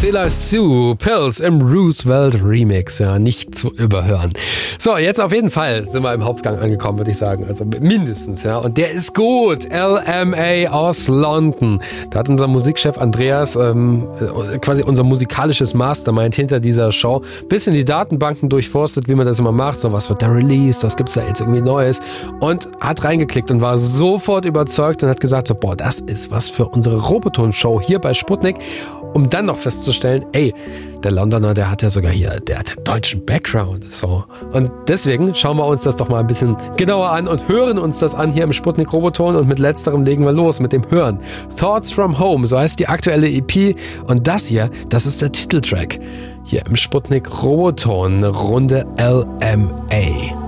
Sela Sue, Pills im Roosevelt Remix, ja, nicht zu überhören. So, jetzt auf jeden Fall sind wir im Hauptgang angekommen, würde ich sagen, also mindestens, ja, und der ist gut, LMA aus London. Da hat unser Musikchef Andreas, quasi unser musikalisches Mastermind hinter dieser Show, bisschen die Datenbanken durchforstet, wie man das immer macht, so was wird da released, was gibt's da jetzt irgendwie Neues, und hat reingeklickt und war sofort überzeugt und hat gesagt so, boah, das ist was für unsere Roboton-Show hier bei Sputnik, um dann noch festzustellen, ey, der Londoner, der hat ja sogar hier, der hat deutschen Background, so. Und deswegen schauen wir uns das doch mal ein bisschen genauer an und hören uns das an hier im Sputnik Roboton, und mit letzterem legen wir los, mit dem Hören. Thoughts from Home, so heißt die aktuelle EP, und das hier, das ist der Titeltrack. Hier im Sputnik Roboton, Runde LMA.